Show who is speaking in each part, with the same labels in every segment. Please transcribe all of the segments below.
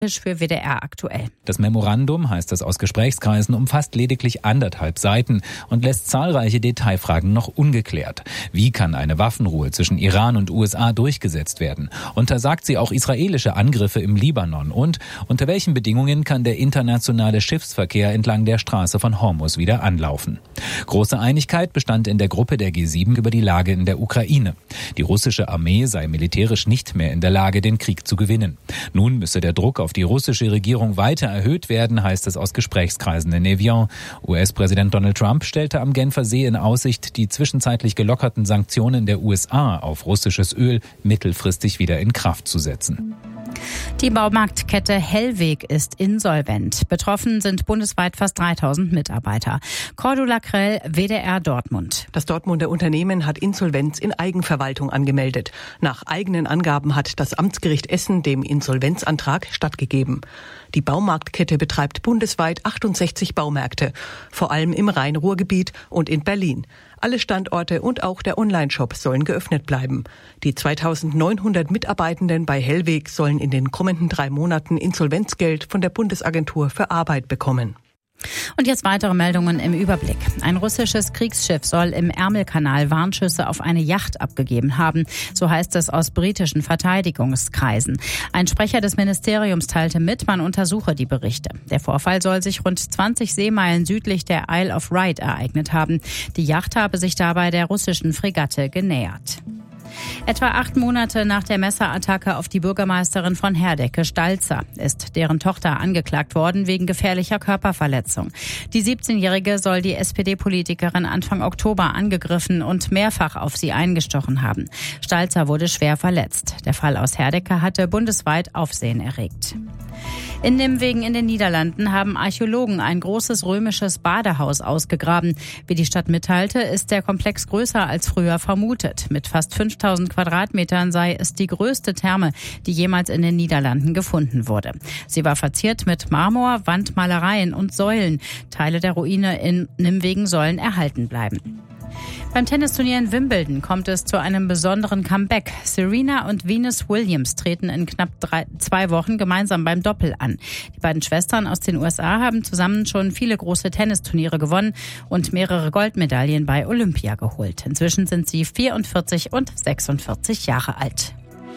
Speaker 1: Für WDR aktuell.
Speaker 2: Das Memorandum, heißt es aus Gesprächskreisen, umfasst lediglich 1,5 Seiten und lässt zahlreiche Detailfragen noch ungeklärt. Wie kann eine Waffenruhe zwischen Iran und USA durchgesetzt werden? Untersagt sie auch israelische Angriffe im Libanon? Und unter welchen Bedingungen kann der internationale Schiffsverkehr entlang der Straße von Hormuz wieder anlaufen? Große Einigkeit bestand in der Gruppe der G7 über die Lage in der Ukraine. Die russische Armee sei militärisch nicht mehr in der Lage, den Krieg zu gewinnen. Nun müsse der Druck auf die russische Regierung weiter erhöht werden, heißt es aus Gesprächskreisen in Evian. US-Präsident Donald Trump stellte am Genfer See in Aussicht, die zwischenzeitlich gelockerten Sanktionen der USA auf russisches Öl mittelfristig wieder in Kraft zu setzen.
Speaker 1: Die Baumarktkette Hellweg ist insolvent. Betroffen sind bundesweit fast 3000 Mitarbeiter. Cordula Krell, WDR Dortmund.
Speaker 3: Das Dortmunder Unternehmen hat Insolvenz in Eigenverwaltung angemeldet. Nach eigenen Angaben hat das Amtsgericht Essen dem Insolvenzantrag stattgegeben. Die Baumarktkette betreibt bundesweit 68 Baumärkte, vor allem im Rhein-Ruhr-Gebiet und in Berlin. Alle Standorte und auch der Onlineshop sollen geöffnet bleiben. Die 2900 Mitarbeitenden bei Hellweg sollen in den kommenden 3 Monaten Insolvenzgeld von der Bundesagentur für Arbeit bekommen.
Speaker 1: Und jetzt weitere Meldungen im Überblick. Ein russisches Kriegsschiff soll im Ärmelkanal Warnschüsse auf eine Yacht abgegeben haben. So heißt es aus britischen Verteidigungskreisen. Ein Sprecher des Ministeriums teilte mit, man untersuche die Berichte. Der Vorfall soll sich rund 20 Seemeilen südlich der Isle of Wight ereignet haben. Die Yacht habe sich dabei der russischen Fregatte genähert. Etwa 8 Monate nach der Messerattacke auf die Bürgermeisterin von Herdecke, Stalzer, ist deren Tochter angeklagt worden wegen gefährlicher Körperverletzung. Die 17-Jährige soll die SPD-Politikerin Anfang Oktober angegriffen und mehrfach auf sie eingestochen haben. Stalzer wurde schwer verletzt. Der Fall aus Herdecke hatte bundesweit Aufsehen erregt. In Nimwegen in den Niederlanden haben Archäologen ein großes römisches Badehaus ausgegraben. Wie die Stadt mitteilte, ist der Komplex größer als früher vermutet. Mit fast 5000 Quadratmetern sei es die größte Therme, die jemals in den Niederlanden gefunden wurde. Sie war verziert mit Marmor, Wandmalereien und Säulen. Teile der Ruine in Nimwegen sollen erhalten bleiben. Beim Tennisturnier in Wimbledon kommt es zu einem besonderen Comeback. Serena und Venus Williams treten in knapp 2 Wochen gemeinsam beim Doppel an. Die beiden Schwestern aus den USA haben zusammen schon viele große Tennisturniere gewonnen und mehrere Goldmedaillen bei Olympia geholt. Inzwischen sind sie 44 und 46 Jahre alt.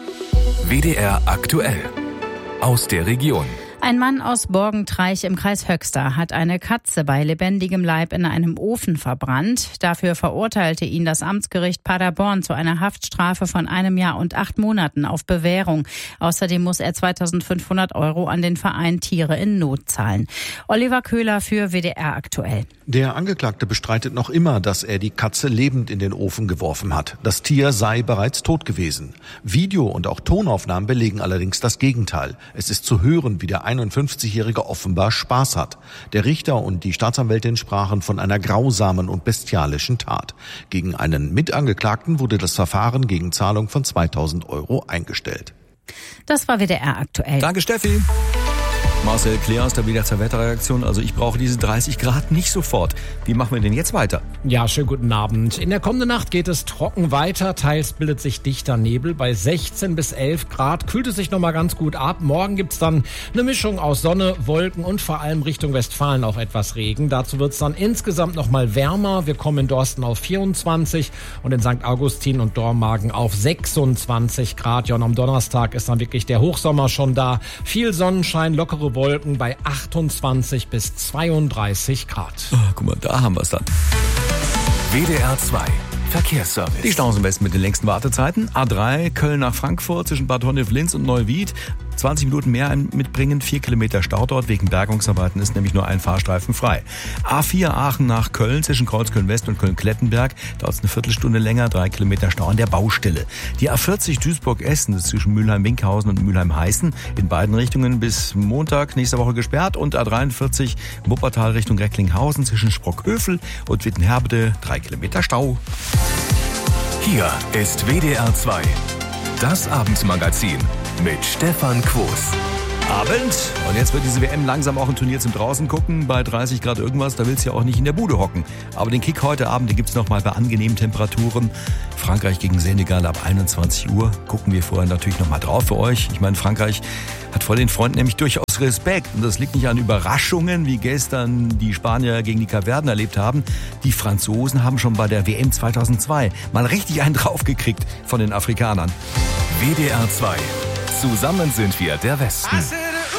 Speaker 4: WDR aktuell. Aus der Region.
Speaker 1: Ein Mann aus Borgentreich im Kreis Höxter hat eine Katze bei lebendigem Leib in einem Ofen verbrannt. Dafür verurteilte ihn das Amtsgericht Paderborn zu einer Haftstrafe von 1 Jahr und 8 Monaten auf Bewährung. Außerdem muss er 2.500 € an den Verein Tiere in Not zahlen. Oliver Köhler für WDR aktuell.
Speaker 5: Der Angeklagte bestreitet noch immer, dass er die Katze lebend in den Ofen geworfen hat. Das Tier sei bereits tot gewesen. Video- und auch Tonaufnahmen belegen allerdings das Gegenteil. Es ist zu hören, wie der 51-Jährige offenbar Spaß hat. Der Richter und die Staatsanwältin sprachen von einer grausamen und bestialischen Tat. Gegen einen Mitangeklagten wurde das Verfahren gegen Zahlung von 2.000 € eingestellt.
Speaker 1: Das war WDR aktuell.
Speaker 6: Danke, Steffi. Marcel Claire aus der WDR Wetterreaktion. Also ich brauche diese 30 Grad nicht sofort. Wie machen wir denn jetzt weiter?
Speaker 7: Ja, schönen guten Abend. In der kommenden Nacht geht es trocken weiter. Teils bildet sich dichter Nebel. Bei 16 bis 11 Grad kühlt es sich nochmal ganz gut ab. Morgen gibt's dann eine Mischung aus Sonne, Wolken und vor allem Richtung Westfalen auch etwas Regen. Dazu wird's dann insgesamt nochmal wärmer. Wir kommen in Dorsten auf 24 und in St. Augustin und Dormagen auf 26 Grad. Ja, und am Donnerstag ist dann wirklich der Hochsommer schon da. Viel Sonnenschein, lockere Wolken bei 28 bis 32 Grad.
Speaker 6: Oh, guck mal, da haben wir es dann.
Speaker 4: WDR 2 Verkehrsservice.
Speaker 6: Die Staus am besten mit den längsten Wartezeiten. A3 Köln nach Frankfurt zwischen Bad Honnef-Linz und Neuwied. 20 Minuten mehr mitbringen, 4 Kilometer Stau dort. Wegen Bergungsarbeiten ist nämlich nur ein Fahrstreifen frei. A4 Aachen nach Köln zwischen Kreuzköln-West und Köln-Klettenberg. Dauert es eine Viertelstunde länger, 3 Kilometer Stau an der Baustelle. Die A40 Duisburg-Essen ist zwischen Mülheim-Winkhausen und Mülheim-Heißen in beiden Richtungen bis Montag nächste Woche gesperrt. Und A43 Wuppertal Richtung Recklinghausen zwischen Sprockhövel und Wittenherbede, 3 Kilometer Stau.
Speaker 4: Hier ist WDR 2, das Abendmagazin mit Stefan Quos.
Speaker 6: Abend. Und jetzt wird diese WM langsam auch ein Turnier zum draußen gucken. Bei 30 Grad irgendwas, da willst du ja auch nicht in der Bude hocken. Aber den Kick heute Abend, den gibt's noch mal bei angenehmen Temperaturen. Frankreich gegen Senegal ab 21 Uhr. Gucken wir vorher natürlich noch mal drauf für euch. Ich meine, Frankreich hat vor den Freunden nämlich durchaus Respekt. Und das liegt nicht an Überraschungen, wie gestern die Spanier gegen die Kapverden erlebt haben. Die Franzosen haben schon bei der WM 2002 mal richtig einen draufgekriegt von den Afrikanern.
Speaker 4: WDR 2. Zusammen sind wir der Westen.